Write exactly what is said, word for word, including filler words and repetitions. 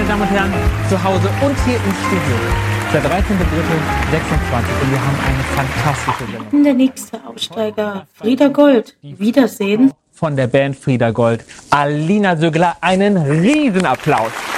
meine Damen und Herren, zu Hause und hier im Studio. Der dreizehnte dritte sechsundzwanzig und wir haben eine fantastische Sendung. Der nächste Aussteiger, Frieda Gold. Wiedersehen. Von der Band Frieda Gold, Alina Sögler, einen Riesenapplaus.